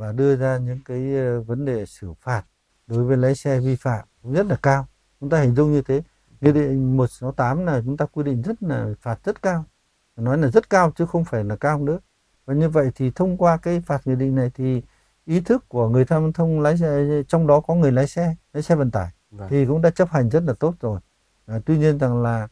và đưa ra những cái vấn đề xử phạt đối với lái xe vi phạm cũng rất là cao. Chúng ta hình dung như thế, Nghị định 168 là chúng ta quy định rất là phạt rất cao, nói là rất cao chứ không phải là cao nữa. Và như vậy thì thông qua cái phạt nghị định này thì ý thức của người tham gia giao thông, lái xe, trong đó có người lái xe vận tải, Vâng. thì cũng đã chấp hành rất là tốt rồi. Tuy nhiên rằng là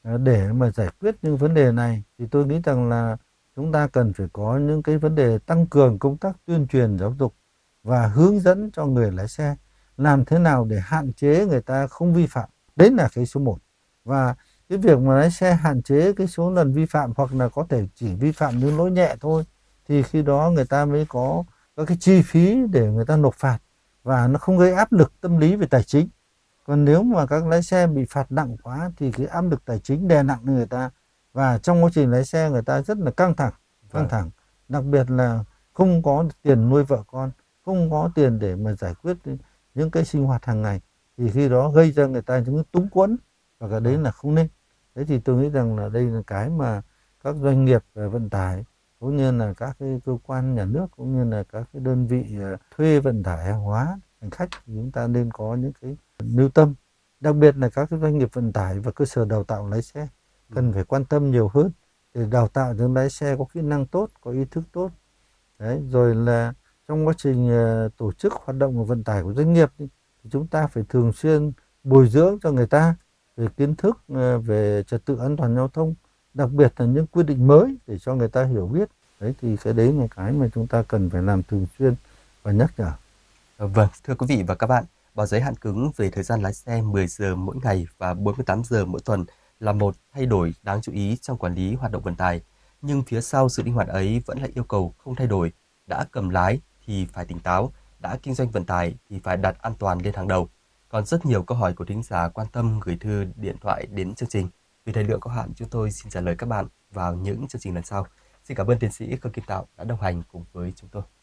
để mà giải quyết những vấn đề này thì tôi nghĩ rằng là chúng ta cần phải có những cái vấn đề tăng cường công tác tuyên truyền giáo dục và hướng dẫn cho người lái xe làm thế nào để hạn chế người ta không vi phạm. Đấy là cái số 1. Và cái việc mà lái xe hạn chế cái số lần vi phạm, hoặc là có thể chỉ vi phạm những lỗi nhẹ thôi, thì khi đó người ta mới có các cái chi phí để người ta nộp phạt và nó không gây áp lực tâm lý về tài chính. Còn nếu mà các lái xe bị phạt nặng quá thì cái áp lực tài chính đè nặng lên người ta, và trong quá trình lái xe người ta rất là căng Vâng. thẳng, đặc biệt là không có tiền nuôi vợ con, không có tiền để mà giải quyết những cái sinh hoạt hàng ngày, thì khi đó gây ra người ta những cái túng quẫn, và cái đấy là không nên. Thế thì tôi nghĩ rằng là đây là cái mà các doanh nghiệp về vận tải cũng như là các cái cơ quan nhà nước cũng như là các cái đơn vị thuê vận tải hàng hóa hành khách, chúng ta nên có những cái lưu tâm, đặc biệt là các cái doanh nghiệp vận tải và cơ sở đào tạo lái xe cần phải quan tâm nhiều hơn để đào tạo những lái xe có kỹ năng tốt, có ý thức tốt. Đấy, rồi là trong quá trình tổ chức hoạt động của vận tải của doanh nghiệp thì chúng ta phải thường xuyên bồi dưỡng cho người ta về kiến thức về trật tự an toàn giao thông, đặc biệt là những quy định mới để cho người ta hiểu biết. Đấy thì cái đấy là cái mà chúng ta cần phải làm thường xuyên và nhắc nhở. Vâng, thưa quý vị và các bạn, báo giới hạn cứng về thời gian lái xe 10 giờ mỗi ngày và 48 giờ mỗi tuần là một thay đổi đáng chú ý trong quản lý hoạt động vận tải. Nhưng phía sau sự linh hoạt ấy vẫn là yêu cầu không thay đổi. Đã cầm lái thì phải tỉnh táo, đã kinh doanh vận tải thì phải đặt an toàn lên hàng đầu. Còn rất nhiều câu hỏi của thính giả quan tâm gửi thư điện thoại đến chương trình. Vì thời lượng có hạn, chúng tôi xin trả lời các bạn vào những chương trình lần sau. Xin cảm ơn tiến sĩ Khương Kim Tạo đã đồng hành cùng với chúng tôi.